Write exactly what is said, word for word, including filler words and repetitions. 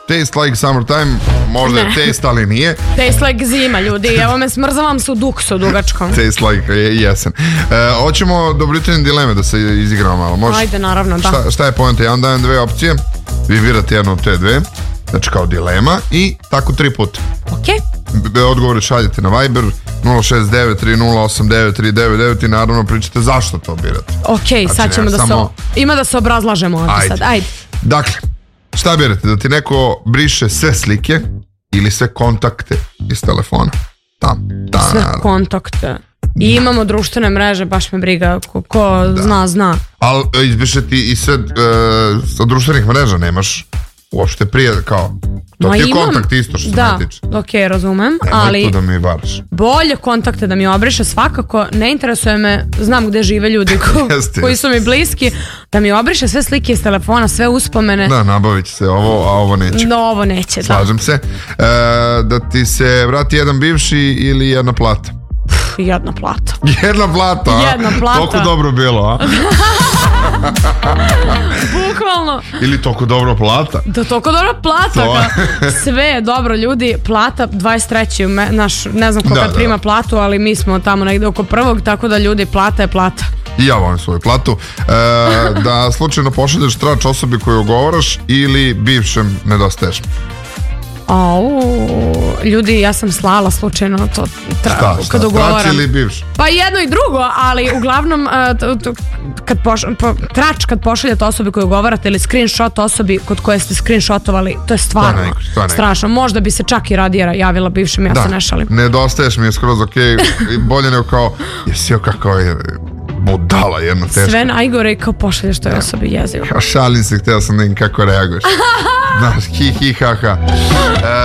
taste like summertime, možda je taste, ali nije. Taste like zima, ljudi. Evo me smrzavam se u duksu dugačkom. Taste like jesen. E, hoćemo dobro jutro dileme da se izigramo malo. Može? Ajde, naravno, da. Šta, šta je poenta? Ja vam dajem dve opcije. Vi birate jednu od te dve. Znači kao dilema i tako tri puta. Ok. Odgovore šaljete na Viber nula šest devet tri nula osam devet tri devet devet i naravno pričate zašto to birate. Ok, znači, sad ćemo da samo... se... Ima da se obrazlažemo ovdje Ajde. sad. Ajde. Dakle, šta birate? Da ti neko briše sve slike ili sve kontakte iz telefona? Tam, tam, sve kontakte. I imamo društvene mreže, baš me briga, ko, ko zna, zna. Ali izbriše ti i sve uh, sa društvenih mreža nemaš uopšte prije, kao, to Ma ti je imam, kontakt isto što da, se ne tiče. Da, ok, razumem, Nemoj ali tu da mi varaš. Bolje kontakte da mi obriše svakako, ne interesuje me, znam gde žive ljudi ko, Jeste, koji su mi bliski, da mi obriše sve slike iz telefona, sve uspomene. Da, nabavit će se ovo, a ovo neće. No, ovo neće, da. Slažem se. E, da ti se vrati jedan bivši ili jedna plata? Pff, jedna plata. Jedna plata, a? Jedna plata. Toliko dobro bilo, a? Bukvalno. Ili toliko dobro plata. Da, toliko dobro plata. To... Sve je dobro, ljudi. Plata dvadeset treći naš, ne znam ko da, kad da. prima platu, ali mi smo tamo negde oko prvog, tako da ljudi, plata je plata. I ja volim svoju platu. E, da slučajno pošalješ trač osobi koju ogovaraš ili bivšem nedostaješ? Au, ljudi, ja sam slala slučajno to tra, šta, šta, kad ugovaram. Trač ili bivš? Pa jedno i drugo, ali uglavnom uh, t, t, kad poš, po, trač kad pošaljete osobi koju ugovarate ili screenshot osobi kod koje ste screenshotovali, to je stvarno to je neko, strašno. Možda bi se čak i radije javila bivšem, ja da, se ne šalim. Nedostaješ mi je skroz ok, bolje nego kao jesi joj kako je budala jedna teška. Sve najgore i kao pošalješ toj osobi jezivo. Šalim se, htio sam da im kako reaguješ. Znaš, hi hi ha ha.